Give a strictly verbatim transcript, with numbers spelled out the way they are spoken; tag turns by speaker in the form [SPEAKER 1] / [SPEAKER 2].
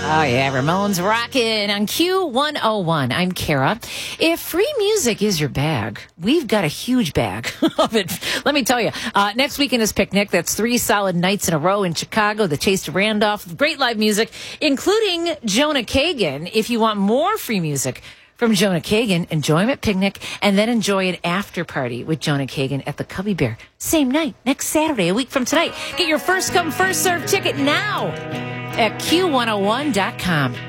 [SPEAKER 1] Oh, yeah, Ramones rockin' on Q one oh one. I'm Kara. If free music is your bag, we've got a huge bag of it. Let me tell you, uh, next weekend is Picnic. That's three solid nights in a row in Chicago, the Taste of Randolph. Great live music, including Jonah Kagan. If you want more free music from Jonah Kagan, enjoy him at Picnic, and then enjoy an after party with Jonah Kagan at the Cubby Bear. Same night, next Saturday, a week from tonight. Get your first come, first serve ticket now at Q one oh one dot com.